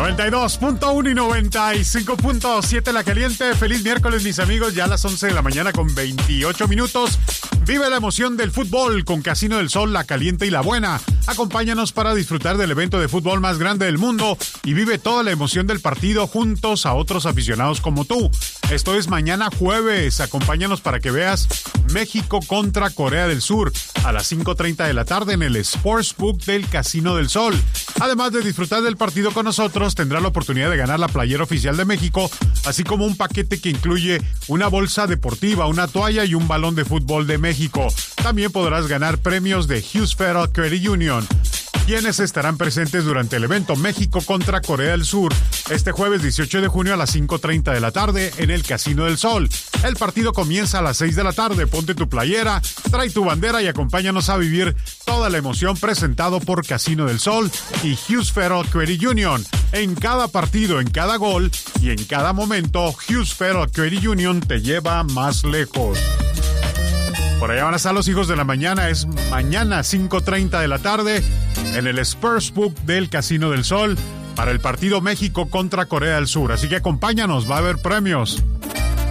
92.1 y 95.7 La Caliente. Feliz miércoles, mis amigos. Ya a las 11 de la mañana con 28 minutos. Vive la emoción del fútbol con Casino del Sol, La Caliente y La Buena. Acompáñanos para disfrutar del evento de fútbol más grande del mundo y vive toda la emoción del partido juntos a otros aficionados como tú. Esto es mañana jueves. Acompáñanos para que veas México contra Corea del Sur a las 5:30 de la tarde en el Sportsbook del Casino del Sol. Además de disfrutar del partido con nosotros, tendrá la oportunidad de ganar la playera oficial de México, así como un paquete que incluye una bolsa deportiva, una toalla y un balón de fútbol de México. También podrás ganar premios de Hughes Federal Credit Union, quienes estarán presentes durante el evento México contra Corea del Sur este jueves 18 de junio a las 5:30 de la tarde en el Casino del Sol. El partido comienza a las 6 de la tarde. Ponte tu playera, trae tu bandera y acompáñanos a vivir toda la emoción presentado por Casino del Sol y Hughes Federal Credit Union. En cada partido, en cada gol y en cada momento, Hughes Federal Credit Union te lleva más lejos. Por allá van a estar los hijos de la mañana. Es mañana 5:30 de la tarde en el Sportsbook del Casino del Sol para el partido México contra Corea del Sur. Así que acompáñanos, va a haber premios.